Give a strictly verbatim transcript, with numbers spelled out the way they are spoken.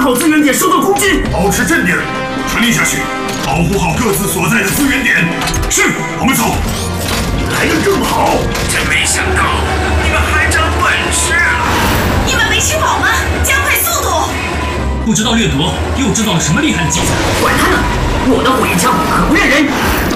号资源点受到攻击， 保持镇定，传令下去，保护好各自所在的资源点。是，我们走。 来得正好， 真没想到你们还长本事啊！ 你们没吃饱吗？加快速度！ 不知道掠夺又制造了什么厉害的机子。 管他呢，我的火焰枪可不认人。